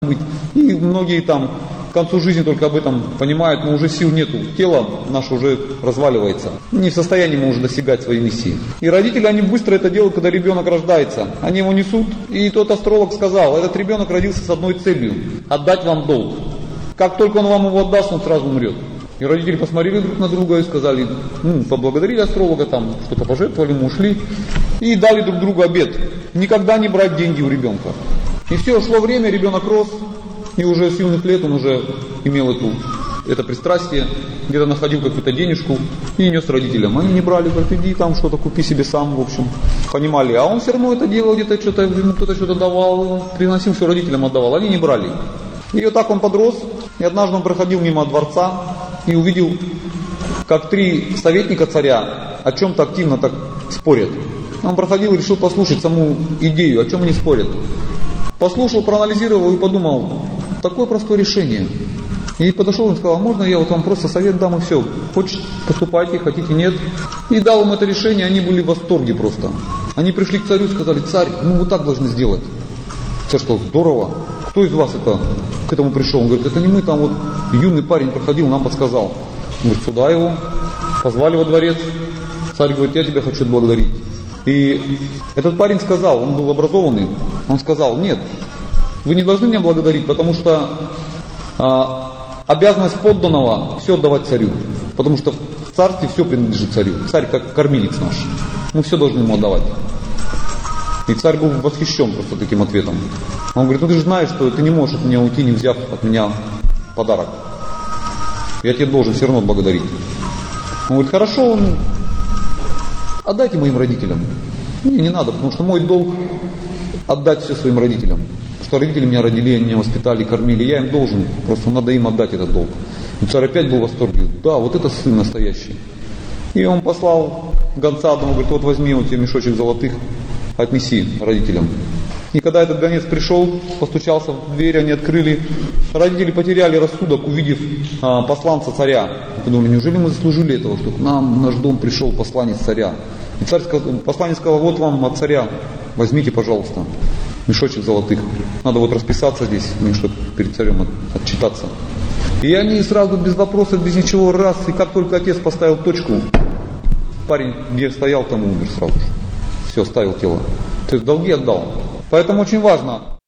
быть. И многие там к концу жизни только об этом понимают, но уже сил нету. Тело наше уже разваливается. Не в состоянии мы уже достигать своей миссии. И родители, они быстро это делают, когда ребенок рождается. Они его несут. И тот астролог сказал, этот ребенок родился с одной целью – отдать вам долг. Как только он вам его отдаст, он сразу умрет. И родители посмотрели друг на друга и сказали, поблагодарили астролога, там что-то пожертвовали, мы ушли. И дали друг другу обет. Никогда не брать деньги у ребенка. И все, шло время, ребенок рос. И уже с юных лет он уже имел это пристрастие, где-то находил какую-то денежку и нес родителям. Они не брали, говорят, иди там что-то купи себе сам, в общем. Понимали. А он все равно это делал, где-то что-то, ему кто-то что-то давал, приносил, все родителям отдавал. Они не брали. И вот так он подрос. И однажды он проходил мимо дворца и увидел, как 3 советника царя о чем-то активно так спорят. Он проходил и решил послушать саму идею, о чем они спорят. Послушал, проанализировал и подумал, такое простое решение. И подошел и сказал, можно я вот вам просто совет дам и все. Хочешь, поступайте, хотите, нет. И дал им это решение, они были в восторге просто. Они пришли к царю и сказали, царь, вот так должны сделать. Царь сказал, здорово. Кто из вас к этому пришел? Он говорит, это не мы, там вот юный парень проходил, нам подсказал. Он говорит, сюда его, позвали во дворец. Царь говорит, я тебя хочу отблагодарить. И этот парень сказал, он был образованный, он сказал, нет, вы не должны меня благодарить, потому что обязанность подданного все отдавать царю. Потому что в царстве все принадлежит царю. Царь как кормилец наш. Мы все должны ему отдавать. И царь был восхищен просто таким ответом. Он говорит, ты же знаешь, что ты не можешь от меня уйти, не взяв от меня подарок. Я тебе должен все равно благодарить. Он говорит, хорошо, отдайте моим родителям. Не надо, потому что мой долг отдать все своим родителям. Что родители меня родили, они меня воспитали, кормили. Я им должен, просто надо им отдать этот долг. И царь опять был в восторге. Да, вот это сын настоящий. И он послал гонца одного, говорит, вот возьми у тебя мешочек золотых, отнеси родителям. И когда этот гонец пришел, постучался в дверь, они открыли. Родители потеряли рассудок, увидев посланца царя. Подумали, неужели мы заслужили этого, что к нам в наш дом пришел посланец царя. И посланец сказал, вот вам от царя, возьмите, пожалуйста, мешочек золотых. Надо вот расписаться здесь, чтобы перед царем отчитаться. И они сразу без вопросов, без ничего, раз. И как только отец поставил точку, парень, где стоял, там умер сразу же. Все, оставил тело. То есть долги отдал. Поэтому очень важно